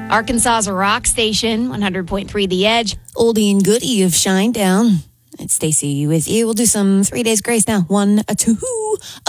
Arkansas's rock station, 100.3 The Edge. Oldie and goodie of Shinedown. It's Stacey with you. We'll do some 3 days grace now. 1, 2,